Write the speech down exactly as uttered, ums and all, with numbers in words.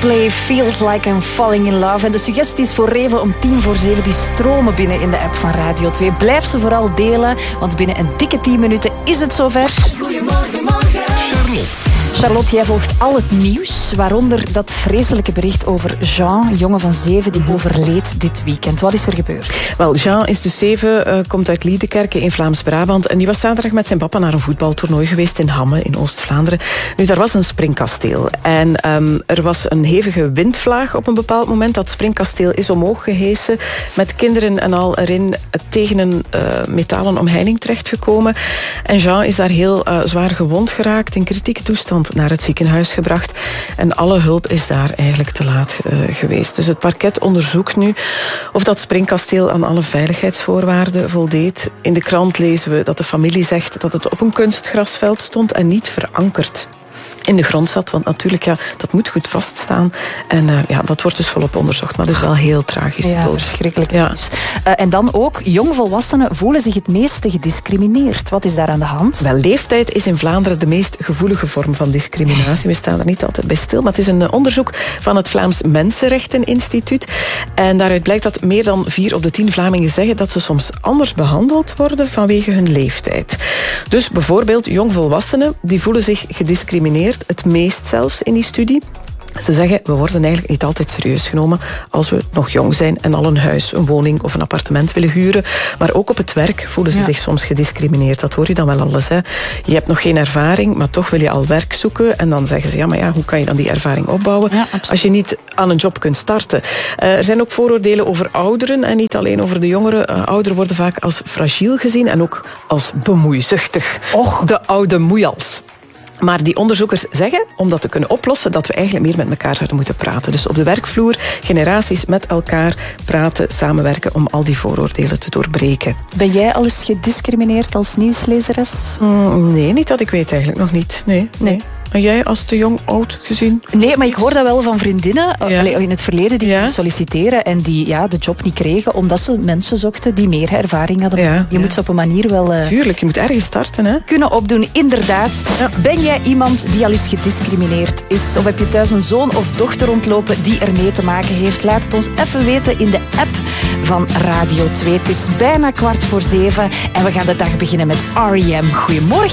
Coldplay, Feels Like I'm Falling in Love. En de suggesties voor Reven om tien voor zeven die stromen binnen in de app van Radio twee. Blijf ze vooral delen, want binnen een dikke tien minuten is het zover. Goedemorgen, morgen. Charlotte. Charlotte, jij volgt al het nieuws, waaronder dat vreselijke bericht over Jean, een jongen van zeven, die overleed dit weekend. Wat is er gebeurd? Wel, Jean is dus zeven, uh, komt uit Liedekerke in Vlaams-Brabant en die was zaterdag met zijn papa naar een voetbaltoernooi geweest in Hamme, in Oost-Vlaanderen. Nu, daar was een springkasteel en um, er was een hevige windvlaag op een bepaald moment. Dat springkasteel is omhoog gehesen, met kinderen en al erin tegen een uh, metalen omheining terechtgekomen. En Jean is daar heel uh, zwaar gewond geraakt, in kritieke toestand naar het ziekenhuis gebracht. En alle hulp is daar eigenlijk te laat uh, geweest. Dus het parket onderzoekt nu of dat springkasteel aan alle veiligheidsvoorwaarden voldeed. In de krant lezen we dat de familie zegt dat het op een kunstgrasveld stond en niet verankerd in de grond zat, want natuurlijk, ja, dat moet goed vaststaan. En uh, ja, dat wordt dus volop onderzocht, maar dus wel heel tragisch. Ja, dood. verschrikkelijk. Ja. Uh, en dan ook, jongvolwassenen voelen zich het meeste gediscrimineerd. Wat is daar aan de hand? Wel, leeftijd is in Vlaanderen de meest gevoelige vorm van discriminatie. We staan er niet altijd bij stil, maar het is een onderzoek van het Vlaams Mensenrechteninstituut. En daaruit blijkt dat meer dan vier op de tien Vlamingen zeggen dat ze soms anders behandeld worden vanwege hun leeftijd. Dus bijvoorbeeld jongvolwassenen, die voelen zich gediscrimineerd, het meest zelfs in die studie. Ze zeggen, we worden eigenlijk niet altijd serieus genomen als we nog jong zijn en al een huis, een woning of een appartement willen huren. Maar ook op het werk voelen ze ja. zich soms gediscrimineerd. Dat hoor je dan wel alles. Hè. Je hebt nog geen ervaring, maar toch wil je al werk zoeken. En dan zeggen ze, ja, maar ja, hoe kan je dan die ervaring opbouwen ja, als je niet aan een job kunt starten? Uh, er zijn ook vooroordelen over ouderen en niet alleen over de jongeren. Uh, ouderen worden vaak als fragiel gezien en ook als bemoeizuchtig. Och. De oude moeials. Maar die onderzoekers zeggen, om dat te kunnen oplossen, dat we eigenlijk meer met elkaar zouden moeten praten. Dus op de werkvloer, generaties met elkaar praten, samenwerken om al die vooroordelen te doorbreken. Ben jij al eens gediscrimineerd als nieuwslezeres? Mm, nee, niet dat ik weet eigenlijk nog niet. Nee, nee. En jij als te jong, oud gezien? Nee, maar ik hoor dat wel van vriendinnen ja. in het verleden die ja. solliciteren en die ja, de job niet kregen omdat ze mensen zochten die meer ervaring hadden. Ja, je ja. moet ze op een manier wel uh, Tuurlijk, je moet ergens starten. Hè? Kunnen opdoen. Inderdaad. Ja. Ben jij iemand die al eens gediscrimineerd is? Of heb je thuis een zoon of dochter rondlopen die er mee te maken heeft? Laat het ons even weten in de app van Radio twee. Het is bijna kwart voor zeven en we gaan de dag beginnen met R E M. Goedemorgen.